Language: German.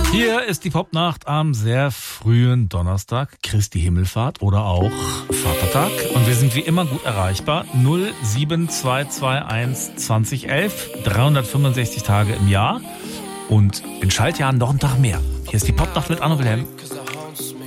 Hier ist die Popnacht am sehr frühen Donnerstag, Christi Himmelfahrt oder auch Vatertag. Und wir sind wie immer gut erreichbar. 07221 2011, 365 Tage im Jahr und in Schaltjahren noch einen Tag mehr. Hier ist die Popnacht mit Anno Wilhelm.